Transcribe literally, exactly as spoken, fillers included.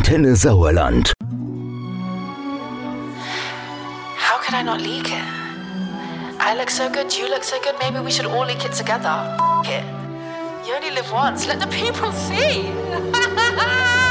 Antenne Sauerland. How could I not leak it? I look so good, you look so good, maybe we should all leak it together. F it. You only live once, let the people see.